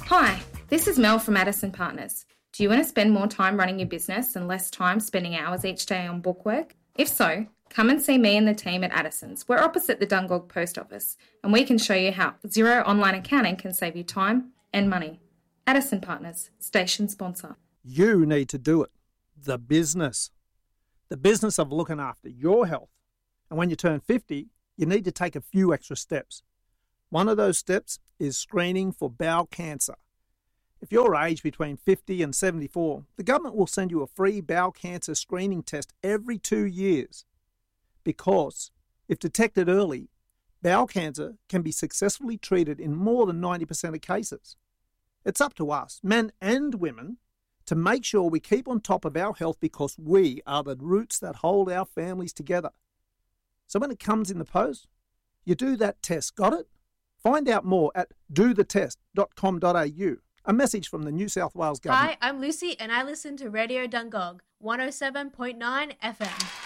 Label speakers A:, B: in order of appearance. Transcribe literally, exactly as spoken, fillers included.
A: Hi, this is Mel from Addison Partners. Do you want to spend more time running your business and less time spending hours each day on bookwork? If so, come and see me and the team at Addison's. We're opposite the Dungog Post Office, and we can show you how Xero online accounting can save you time and money. Addison Partners, station sponsor.
B: You need to do it. The business. The business of looking after your health. And when you turn fifty, you need to take a few extra steps. One of those steps is screening for bowel cancer. If you're aged between fifty and seventy-four, the government will send you a free bowel cancer screening test every two years. Because if detected early, bowel cancer can be successfully treated in more than ninety percent of cases. It's up to us, men and women, to make sure we keep on top of our health because we are the roots that hold our families together. So when it comes in the post, you do that test. Got it? Find out more at do the test dot com dot a u. A message from the New South Wales Government.
C: Hi, I'm Lucy and I listen to Radio Dungog, one oh seven point nine F M.